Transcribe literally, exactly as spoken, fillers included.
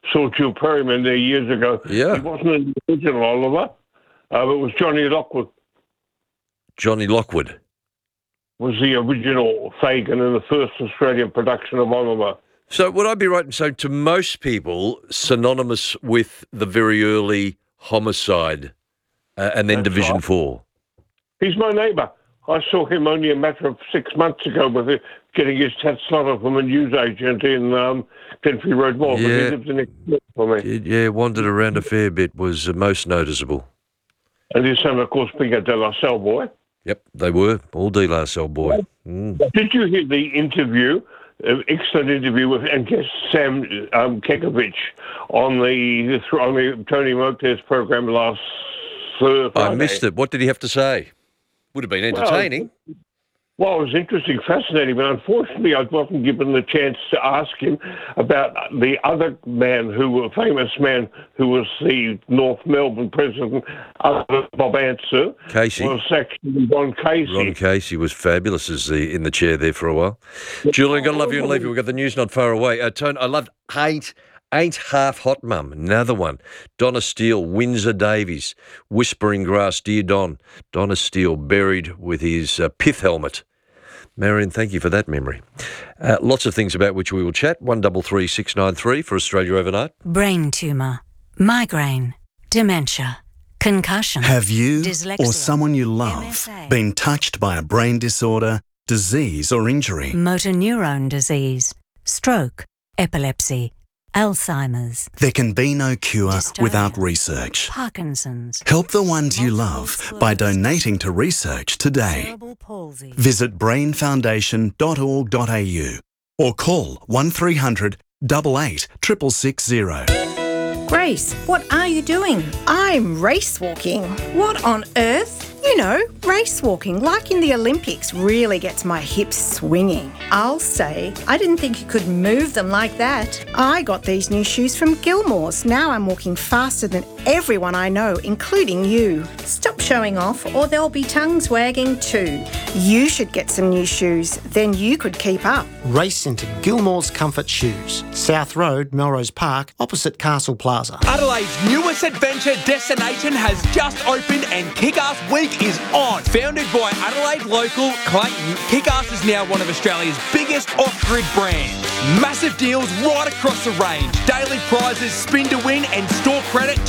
saw Jill Perryman there years ago. Yeah. He wasn't the original Oliver. Uh, it was Johnny Lockwood. Johnny Lockwood was the original Fagin in the first Australian production of Oliver. So would I be right in saying to most people synonymous with the very early Homicide uh, and then That's Division right. four? He's my neighbour. I saw him only a matter of six months ago with it, getting his tat slotted from a newsagent in um, Glenferrie Road Mall. Yeah. But he lives in it for me. Did, yeah, wandered around a fair bit, was uh, most noticeable. And his son, of course, being a De La Salle boy. Yep, they were. All De La Salle boy. Mm. Did you hear the interview, uh, excellent interview with and guest Sam um, Kekovich on the, on the Tony Montez program last uh, Friday? I missed it. What did he have to say? Would have been entertaining. Well, Well, it was interesting, fascinating, but unfortunately I wasn't given the chance to ask him about the other man, who a famous man who was the North Melbourne president, other than Bob Answer. Casey. Was actually Ron Casey. Ron Casey was fabulous as the in the chair there for a while. Julian, got to love you and leave you. We've got the news not far away. Uh, Tone, I loved Ain't, Ain't Half Hot Mum, another one. Donna Steele, Windsor Davies, Whispering Grass, Dear Don. Donna Steele buried with his uh, pith helmet. Marion, thank you for that memory. Uh, lots of things about which we will chat. one double three six nine three for Australia Overnight. Brain tumour, migraine, dementia, concussion. Have you dyslexia, or someone you M love S A, been touched by a brain disorder, disease or injury? motor neurone disease, stroke, epilepsy, Alzheimer's, There can be no cure Dystonia. without research. Parkinson's, Help the ones you love by donating to research today. cerebral palsy. Visit brain foundation dot org dot a u or call one three hundred, eight eight, six six six zero. Grace, what are you doing? I'm race walking. What on earth? You know, race walking, like in the Olympics, really gets my hips swinging. I'll say, I didn't think you could move them like that. I got these new shoes from Gilmore's. Now I'm walking faster than everyone I know, including you. Stop showing off or there'll be tongues wagging too. You should get some new shoes, then you could keep up. Race into Gilmore's Comfort Shoes, South Road, Melrose Park, opposite Castle Plaza. Adelaide's newest adventure destination has just opened and Kick-Ass Week is on. Founded by Adelaide local Clayton, Kick-Ass is now one of Australia's biggest off-grid brands. Massive deals right across the range. Daily prizes, spin to win and store credit